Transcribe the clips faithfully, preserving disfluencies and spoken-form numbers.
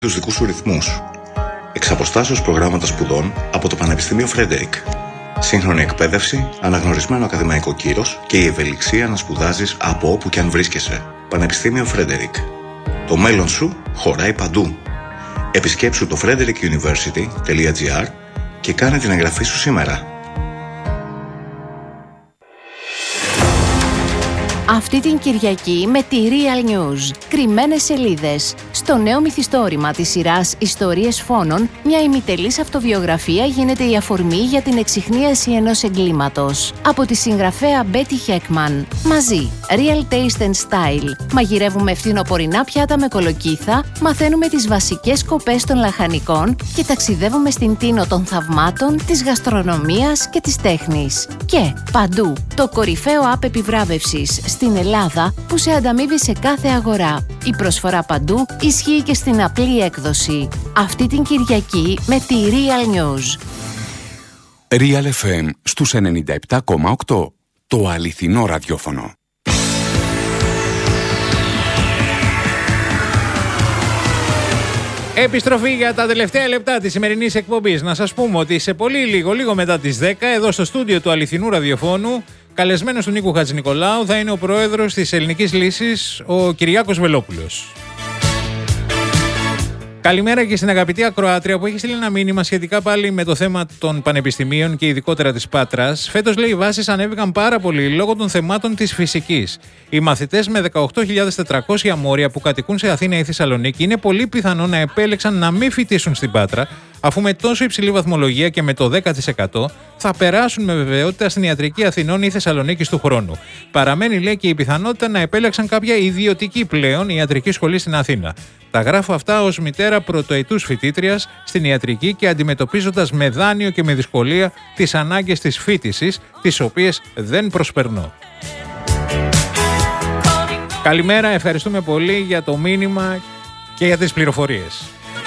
τους δικούς σου ρυθμούς. Εξ αποστάσεως προγράμματα σπουδών από το Πανεπιστήμιο Φρέντερικ. Σύγχρονη εκπαίδευση, αναγνωρισμένο ακαδημαϊκό κύρος και η ευελιξία να σπουδάζεις από όπου και αν βρίσκεσαι. Πανεπιστήμιο Φρέντερικ. Το μέλλον σου χωράει παντού. Επισκέψου το frederick university dot g r και κάνε την εγγραφή σου σήμερα. Αυτή την Κυριακή με τη Real News. Κρυμμένες σελίδες. Στο νέο μυθιστόρημα της σειράς «Ιστορίες Φόνων», μια ημιτελής αυτοβιογραφία γίνεται η αφορμή για την εξιχνίαση ενός εγκλήματος. Από τη συγγραφέα Betty Heckman. Μαζί, Real Taste and Style. Μαγειρεύουμε φθινοπορεινά πιάτα με κολοκύθα, μαθαίνουμε τις βασικές σκοπές των λαχανικών και ταξιδεύουμε στην τίνο των θαυμάτων, της γαστρονομίας και της τέχνης. Και παντού, το κορυφαίο app επιβράβευσης στην Ελλάδα που σε ανταμείβει σε κάθε αγορά. Η προσφορά παντού ισχύει και στην απλή έκδοση. Αυτή την Κυριακή με τη Real News. Real εφ εμ στους ενενήντα επτά κόμμα οκτώ. Το αληθινό ραδιόφωνο. Επιστροφή για τα τελευταία λεπτά της σημερινής εκπομπής. Να σας πούμε ότι σε πολύ λίγο, λίγο μετά τις δέκα, εδώ στο στούντιο του αληθινού ραδιοφώνου, καλεσμένος του Νίκου Χατζηνικολάου θα είναι ο πρόεδρος της Ελληνικής Λύσης, ο Κυριάκος Βελόπουλος. Καλημέρα και στην αγαπητή ακροάτρια που έχει στείλει ένα μήνυμα σχετικά πάλι με το θέμα των πανεπιστημίων και ειδικότερα της Πάτρας. Φέτος, λέει, οι βάσεις ανέβηκαν πάρα πολύ λόγω των θεμάτων της φυσικής. Οι μαθητές με δεκαοκτώ χιλιάδες τετρακόσια μόρια που κατοικούν σε Αθήνα ή Θεσσαλονίκη είναι πολύ πιθανό να επέλεξαν να μην φοιτήσουν στην Πάτρα, αφού με τόσο υψηλή βαθμολογία και με το δέκα τοις εκατό θα περάσουν με βεβαιότητα στην Ιατρική Αθηνών ή Θεσσαλονίκης του χρόνου. Παραμένει, λέει, και η πιθανότητα να επέλεξαν κάποια ιδιωτική πλέον ιατρική σχολή στην Αθήνα. Τα γράφω αυτά ως μητέρα πρωτοετούς φοιτήτριας στην ιατρική και αντιμετωπίζοντας με δάνειο και με δυσκολία τις ανάγκες της φοιτησης, τις οποίες δεν προσπερνώ. Καλημέρα, ευχαριστούμε πολύ για το μήνυμα και για τις πληροφορίες.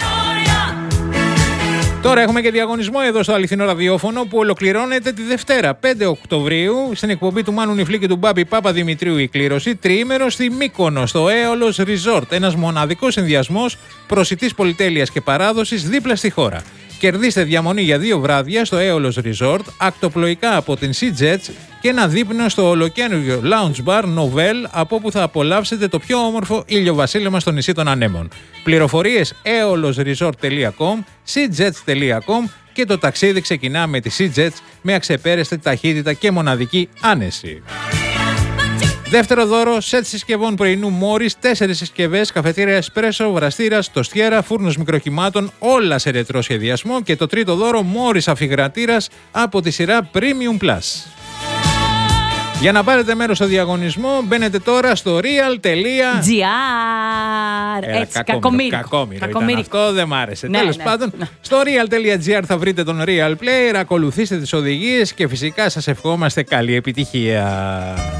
Τώρα έχουμε και διαγωνισμό εδώ στο αληθινό ραδιόφωνο που ολοκληρώνεται τη Δευτέρα, πέντε Οκτωβρίου, στην εκπομπή του Μάνου Νιφλή και του Μπάμπη Παπαδημητρίου η κλήρωση, τριήμερο στη Μύκονο, στο Aeolus Resort. Ένας μοναδικός συνδυασμός προσιτής πολυτέλειας και παράδοσης δίπλα στη χώρα. Κερδίστε διαμονή για δύο βράδια στο Aeolus Resort, ακτοπλοϊκά από την Sea Jets και ένα δείπνο στο ολοκαίνουργιο Lounge Bar Novel, από όπου θα απολαύσετε το πιο όμορφο ηλιοβασίλεμα στο νησί των Ανέμων. Πληροφορίες aeolus resort τελεία com, sea jets τελεία com και το ταξίδι ξεκινά με τη Sea Jets με αξεπέραστη ταχύτητα και μοναδική άνεση. Δεύτερο δώρο, σετ συσκευών πρωινού Μόρις, τέσσερις συσκευές, καφετήρια εσπρέσο, βραστήρας, τοστιέρα, φούρνος μικροκυμάτων, όλα σε ρετρό σχεδιασμό. Και το τρίτο δώρο, Μόρις αφιγρατήρας από τη σειρά Premium Plus. Για να πάρετε μέρος στο διαγωνισμό, μπαίνετε τώρα στο real τελεία τζι άρ. Έτσι, κακομύρικο. Κακομύρικο. Αυτό δεν μ' άρεσε. Ναι, Τέλος ναι, πάντων, ναι. στο real τελεία τζι άρ θα βρείτε τον Real Player, ακολουθήστε τις οδηγίες και φυσικά σας ευχόμαστε καλή επιτυχία.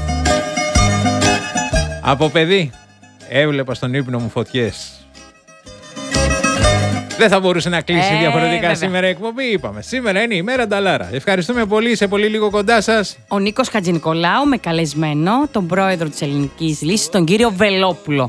Από παιδί, έβλεπα στον ύπνο μου φωτιές. Δεν θα μπορούσε να κλείσει ε, διαφορετικά βέβαια. σήμερα η εκπομπή, είπαμε. Σήμερα είναι η μέρα Νταλάρα. Ευχαριστούμε πολύ, σε πολύ λίγο κοντά σας. Ο Νίκος Χατζηνικολάου με καλεσμένο τον πρόεδρο της Ελληνικής Λύσης, τον κύριο Βελόπουλο.